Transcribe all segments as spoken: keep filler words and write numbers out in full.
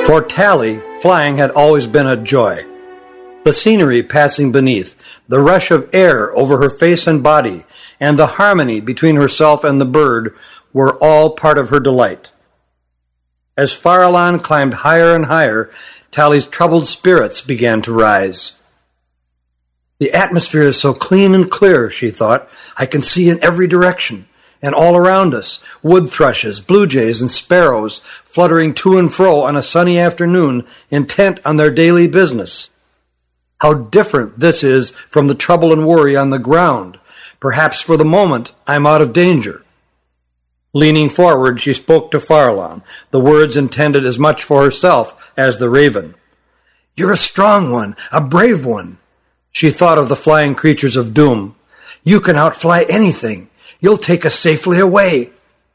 For Tally, flying had always been a joy. The scenery passing beneath, the rush of air over her face and body, and the harmony between herself and the bird were all part of her delight. As Farallon climbed higher and higher, Tally's troubled spirits began to rise. The atmosphere is so clean and clear, she thought. I can see in every direction, and all around us, wood thrushes, blue jays, and sparrows fluttering to and fro on a sunny afternoon, intent on their daily business. How different this is from the trouble and worry on the ground. Perhaps for the moment I'm out of danger. Leaning forward, she spoke to Farallon, the words intended as much for herself as the raven. You're a strong one, a brave one. She thought of the flying creatures of doom. You can outfly anything. You'll take us safely away.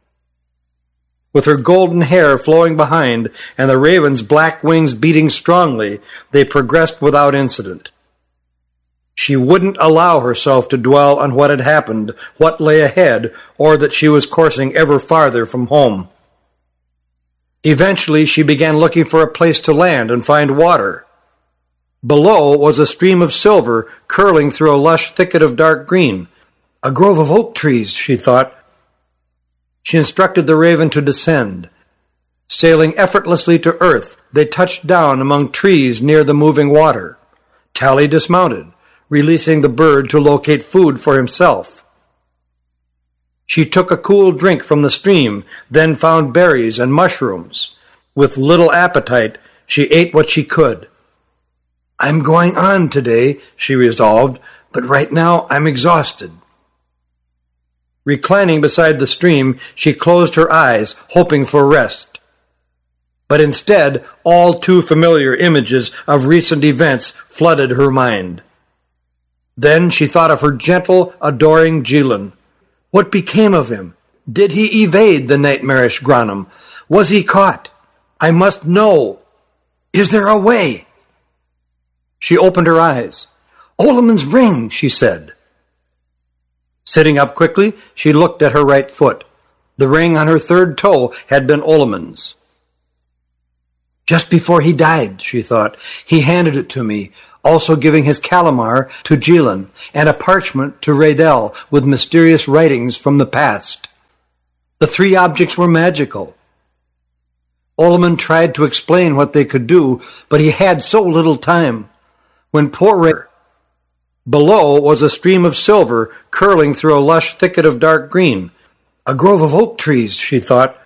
With her golden hair flowing behind and the raven's black wings beating strongly, they progressed without incident. She wouldn't allow herself to dwell on what had happened, what lay ahead, or that she was coursing ever farther from home. Eventually, she began looking for a place to land and find water. Below was a stream of silver curling through a lush thicket of dark green. A grove of oak trees, she thought. She instructed the raven to descend. Sailing effortlessly to earth, they touched down among trees near the moving water. Tally dismounted, releasing the bird to locate food for himself. She took a cool drink from the stream, then found berries and mushrooms. With little appetite, she ate what she could. I'm going on today, she resolved, but right now I'm exhausted. Reclining beside the stream, she closed her eyes, hoping for rest. But instead, all too familiar images of recent events flooded her mind. Then she thought of her gentle, adoring Jilin. What became of him? Did he evade the nightmarish Granum? Was he caught? I must know. Is there a way? She opened her eyes. Olamon's ring, she said. Sitting up quickly, she looked at her right foot. The ring on her third toe had been Olamon's. Just before he died, she thought, he handed it to me, also giving his calamar to Jilin and a parchment to Raydell with mysterious writings from the past. The three objects were magical. Olomon tried to explain what they could do, but he had so little time. When poor Ray... Below was a stream of silver curling through a lush thicket of dark green. A grove of oak trees, she thought.